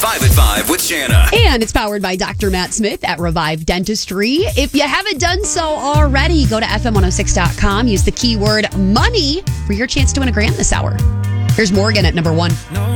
5 at 5 with Shanna. And it's powered by Dr. Matt Smith at Revive Dentistry. If you haven't done so already, go to FM106.com. Use the keyword money for your chance to win $1,000 this hour. Here's Morgan at number 1.